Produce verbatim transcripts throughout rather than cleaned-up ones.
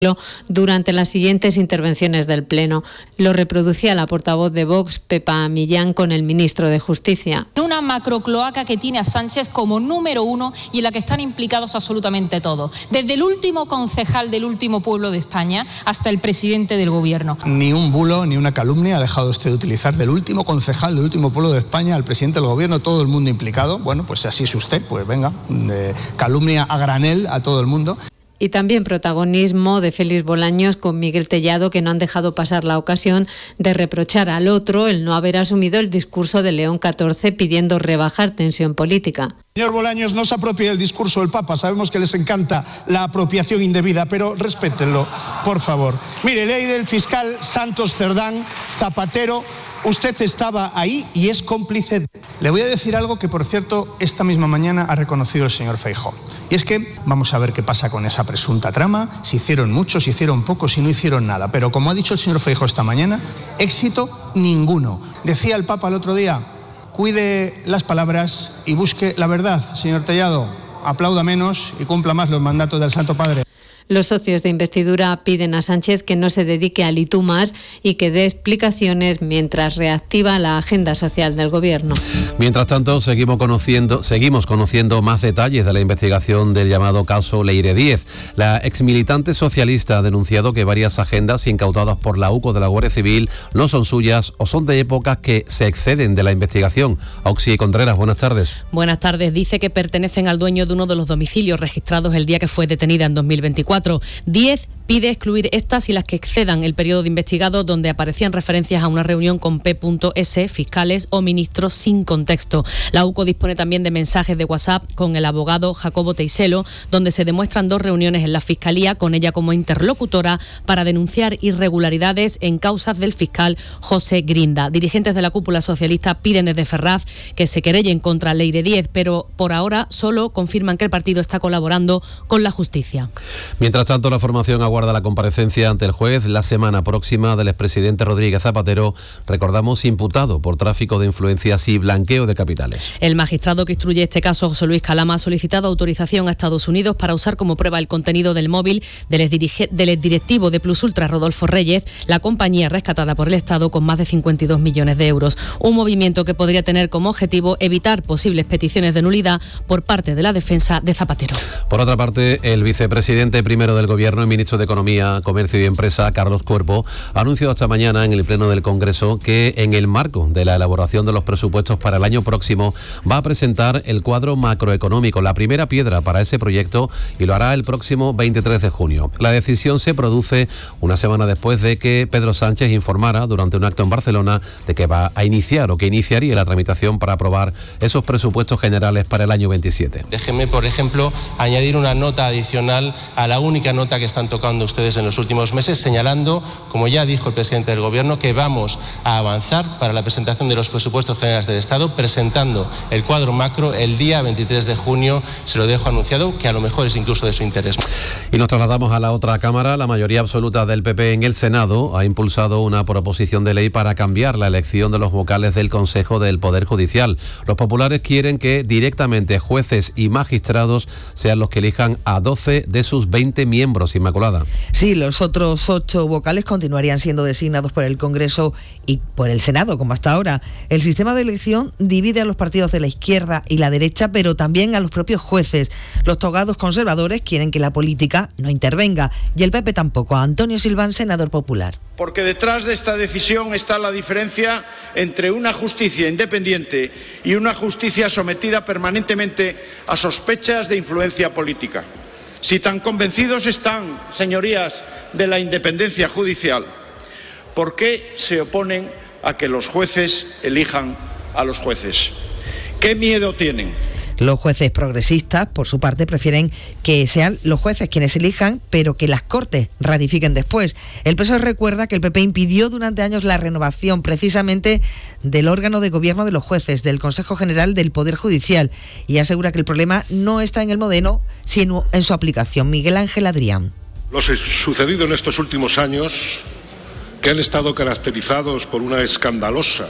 durante las siguientes intervenciones del Pleno. Lo reproducía la portavoz de Vox, Pepa Millán, con el ministro de Justicia. Una macrocloaca que tiene a Sánchez como número uno y en la que están implicados absolutamente todos, desde el último concejal del último pueblo de España hasta el presidente del gobierno. Ni un bulo ni una calumnia ha dejado usted de utilizar, del último concejal del último pueblo de España al presidente del gobierno, todo el mundo implicado. Bueno, pues así es usted, pues venga, de calumnia a granel a todo el mundo. Y también protagonismo de Félix Bolaños con Miguel Tellado, que no han dejado pasar la ocasión de reprochar al otro el no haber asumido el discurso de León catorce pidiendo rebajar tensión política. Señor Bolaños, no se apropie del discurso del Papa. Sabemos que les encanta la apropiación indebida, pero respétenlo, por favor. Mire, ley del fiscal Santos Cerdán, Zapatero. Usted estaba ahí y es cómplice. Le voy a decir algo que, por cierto, esta misma mañana ha reconocido el señor Feijóo. Y es que vamos a ver qué pasa con esa presunta trama, si hicieron mucho, si hicieron poco, si no hicieron nada. Pero como ha dicho el señor Feijóo esta mañana, éxito ninguno. Decía el Papa el otro día, cuide las palabras y busque la verdad. Señor Tellado, aplauda menos y cumpla más los mandatos del Santo Padre. Los socios de investidura piden a Sánchez que no se dedique a litumas y que dé explicaciones mientras reactiva la agenda social del gobierno. Mientras tanto, seguimos conociendo, seguimos conociendo más detalles de la investigación del llamado caso Leire Díez. La exmilitante socialista ha denunciado que varias agendas incautadas por la UCO de la Guardia Civil no son suyas o son de épocas que se exceden de la investigación. Auxi Contreras, buenas tardes. Buenas tardes. Dice que pertenecen al dueño de uno de los domicilios registrados el día que fue detenida en dos mil veinticuatro. Díez pide excluir estas y las que excedan el periodo de investigado donde aparecían referencias a una reunión con P S, fiscales o ministros sin contexto. La UCO dispone también de mensajes de WhatsApp con el abogado Jacobo Teiselo, donde se demuestran dos reuniones en la Fiscalía con ella como interlocutora para denunciar irregularidades en causas del fiscal José Grinda. Dirigentes de la cúpula socialista piden desde Ferraz que se querellen contra Leire Díez, pero por ahora solo confirman que el partido está colaborando con la justicia. Mientras tanto, la formación aguarda la comparecencia ante el juez la semana próxima del expresidente Rodríguez Zapatero, recordamos, imputado por tráfico de influencias y blanqueo de capitales. El magistrado que instruye este caso, José Luis Calama, ha solicitado autorización a Estados Unidos para usar como prueba el contenido del móvil del exdirectivo de Plus Ultra, Rodolfo Reyes, la compañía rescatada por el Estado con más de cincuenta y dos millones de euros. Un movimiento que podría tener como objetivo evitar posibles peticiones de nulidad por parte de la defensa de Zapatero. Por otra parte, el vicepresidente primero del Gobierno y ministro de Economía, Comercio y Empresa, Carlos Cuerpo, ha anunciado esta mañana en el Pleno del Congreso que en el marco de la elaboración de los presupuestos para el año próximo va a presentar el cuadro macroeconómico, la primera piedra para ese proyecto, y lo hará el próximo veintitrés de junio. La decisión se produce una semana después de que Pedro Sánchez informara durante un acto en Barcelona de que va a iniciar o que iniciaría la tramitación para aprobar esos presupuestos generales para el año veintisiete. Déjenme, por ejemplo, añadir una nota adicional a la única nota que están tocando ustedes en los últimos meses, señalando, como ya dijo el presidente del Gobierno, que vamos a avanzar para la presentación de los presupuestos generales del Estado, presentando el cuadro macro el día veintitrés de junio. Se lo dejo anunciado, que a lo mejor es incluso de su interés. Y nos trasladamos a la otra Cámara. La mayoría absoluta del P P en el Senado ha impulsado una proposición de ley para cambiar la elección de los vocales del Consejo del Poder Judicial. Los populares quieren que directamente jueces y magistrados sean los que elijan a doce de sus veinte miembros. Inmaculada. Sí, los otros ocho vocales continuarían siendo designados por el Congreso y por el Senado, como hasta ahora. El sistema de elección divide a los partidos de la izquierda y la derecha, pero también a los propios jueces. Los togados conservadores quieren que la política no intervenga y el P P tampoco. Antonio Silván, senador popular. Porque detrás de esta decisión está la diferencia entre una justicia independiente y una justicia sometida permanentemente a sospechas de influencia política. Si tan convencidos están, señorías, de la independencia judicial, ¿por qué se oponen a que los jueces elijan a los jueces? ¿Qué miedo tienen? Los jueces progresistas, por su parte, prefieren que sean los jueces quienes elijan, pero que las Cortes ratifiquen después. El P S O E recuerda que el P P impidió durante años la renovación precisamente del órgano de gobierno de los jueces, del Consejo General del Poder Judicial, y asegura que el problema no está en el modelo, sino en su aplicación. Miguel Ángel Adrián. Lo sucedido en estos últimos años, que han estado caracterizados por una escandalosa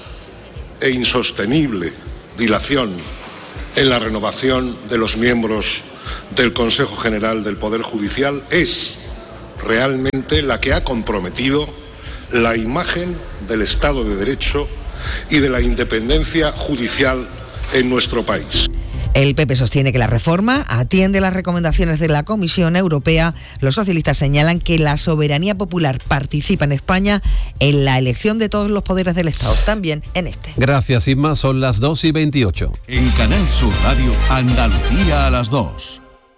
e insostenible dilación en la renovación de los miembros del Consejo General del Poder Judicial, es realmente la que ha comprometido la imagen del Estado de Derecho y de la independencia judicial en nuestro país. El P P sostiene que la reforma atiende las recomendaciones de la Comisión Europea. Los socialistas señalan que la soberanía popular participa en España en la elección de todos los poderes del Estado, también en este. Gracias, Isma. Son las dos y veintiocho. En Canal Sur Radio, Andalucía a las dos.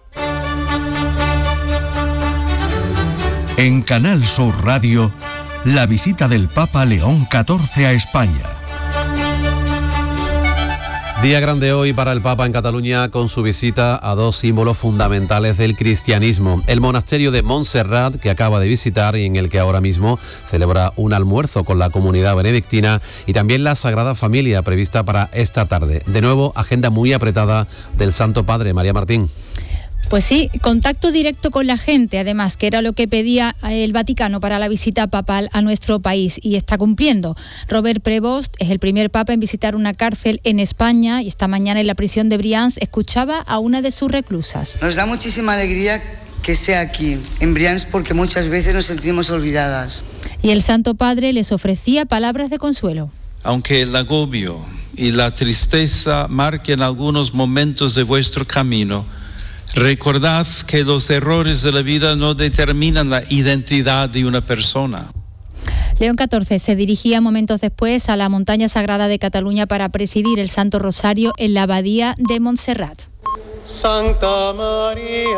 En Canal Sur Radio, la visita del Papa León catorce a España. Día grande hoy para el Papa en Cataluña con su visita a dos símbolos fundamentales del cristianismo. El monasterio de Montserrat, que acaba de visitar y en el que ahora mismo celebra un almuerzo con la comunidad benedictina, y también la Sagrada Familia prevista para esta tarde. De nuevo, agenda muy apretada del Santo Padre. María Martín. Pues sí, contacto directo con la gente, además, que era lo que pedía el Vaticano para la visita papal a nuestro país, y está cumpliendo. Robert Prevost es el primer papa en visitar una cárcel en España, y esta mañana en la prisión de Brians escuchaba a una de sus reclusas. Nos da muchísima alegría que esté aquí, en Brians, porque muchas veces nos sentimos olvidadas. Y el Santo Padre les ofrecía palabras de consuelo. Aunque el agobio y la tristeza marquen algunos momentos de vuestro camino, recordad que los errores de la vida no determinan la identidad de una persona. León catorce se dirigía momentos después a la montaña sagrada de Cataluña para presidir el Santo Rosario en la abadía de Montserrat. Santa María,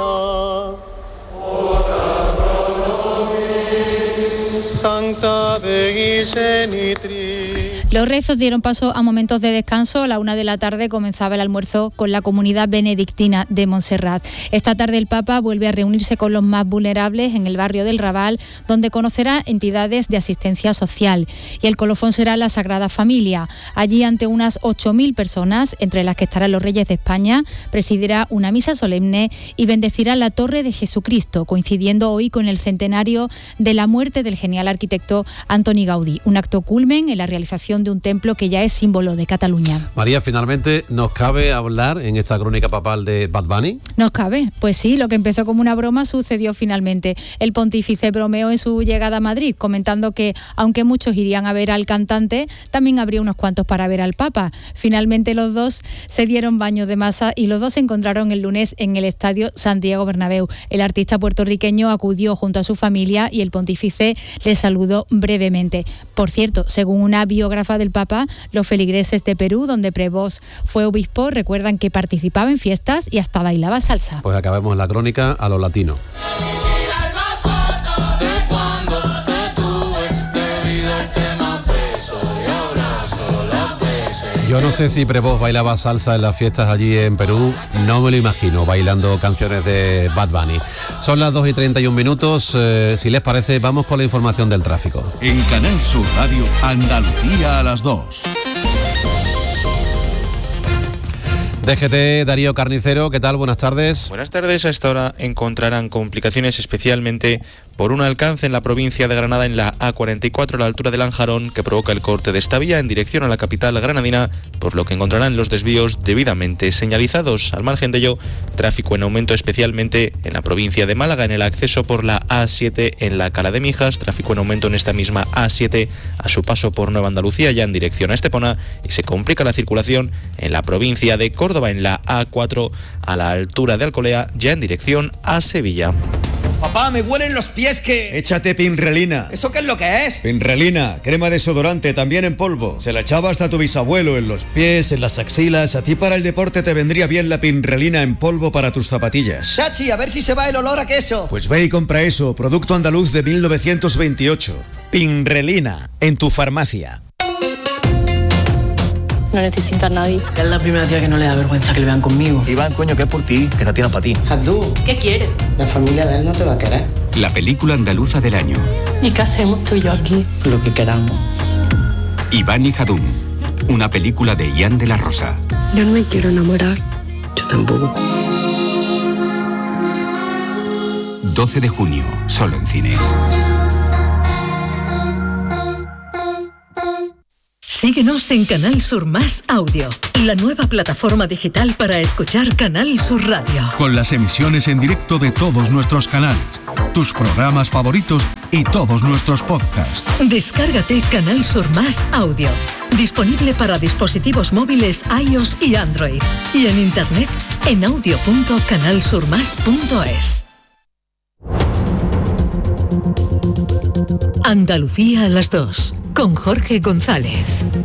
ora pro nobis, Santa Dei Genitri. Los rezos dieron paso a momentos de descanso. A la una de la tarde comenzaba el almuerzo con la comunidad benedictina de Montserrat. Esta tarde el Papa vuelve a reunirse con los más vulnerables en el barrio del Raval, donde conocerá entidades de asistencia social. Y el colofón será la Sagrada Familia. Allí, ante unas ocho mil personas, entre las que estarán los Reyes de España, presidirá una misa solemne y bendecirá la Torre de Jesucristo, coincidiendo hoy con el centenario de la muerte del genial arquitecto Antoni Gaudí. Un acto culmen en la realización de un templo que ya es símbolo de Cataluña. María, finalmente, ¿nos cabe hablar en esta crónica papal de Bad Bunny? Nos cabe, pues sí, lo que empezó como una broma sucedió finalmente. El pontífice bromeó en su llegada a Madrid, comentando que, aunque muchos irían a ver al cantante, también habría unos cuantos para ver al Papa. Finalmente los dos se dieron baños de masa y los dos se encontraron el lunes en el estadio Santiago Bernabéu. El artista puertorriqueño acudió junto a su familia y el pontífice le saludó brevemente. Por cierto, según una biógrafa del Papa, los feligreses de Perú, donde Prevost fue obispo, recuerdan que participaba en fiestas y hasta bailaba salsa. Pues acabemos la crónica a lo latino. Yo no sé si Prevost bailaba salsa en las fiestas allí en Perú, no me lo imagino bailando canciones de Bad Bunny. Son las dos y treinta y un minutos, eh, si les parece vamos con la información del tráfico. En Canal Sur Radio, Andalucía a las dos. D G T, Darío Carnicero, ¿qué tal? Buenas tardes. Buenas tardes. A esta hora encontrarán complicaciones especialmente por un alcance en la provincia de Granada en la A cuarenta y cuatro a la altura de Lanjarón, que provoca el corte de esta vía en dirección a la capital granadina, por lo que encontrarán los desvíos debidamente señalizados. Al margen de ello, tráfico en aumento especialmente en la provincia de Málaga en el acceso por la A siete en la Cala de Mijas, tráfico en aumento en esta misma A siete a su paso por Nueva Andalucía ya en dirección a Estepona, y se complica la circulación en la provincia de Córdoba en la A cuatro a la altura de Alcolea ya en dirección a Sevilla. Papá, me huelen los pies que... Échate Pinrelina. ¿Eso qué es lo que es? Pinrelina, crema desodorante, también en polvo. Se la echaba hasta tu bisabuelo en los pies, en las axilas. A ti para el deporte te vendría bien la Pinrelina en polvo para tus zapatillas. Chachi, a ver si se va el olor a queso. Pues ve y compra eso, producto andaluz de mil novecientos veintiocho. Pinrelina, en tu farmacia. No necesita a nadie. Es la primera tía que no le da vergüenza que le vean conmigo. Iván, coño, que es por ti, que esta tía no es para ti. Abdú, ¿qué quiere? La familia de él no te va a querer. La película andaluza del año. ¿Y qué hacemos tú y yo aquí? Lo que queramos. Iván y Jadún, una película de Ian de la Rosa. Yo no me quiero enamorar. Yo tampoco. doce de junio, solo en cines. Síguenos en Canal Sur Más Audio, la nueva plataforma digital para escuchar Canal Sur Radio. Con las emisiones en directo de todos nuestros canales, tus programas favoritos y todos nuestros podcasts. Descárgate Canal Sur Más Audio, disponible para dispositivos móviles iOS y Android, y en internet en audio punto canal sur más punto es. Andalucía a las dos, con Jorge González.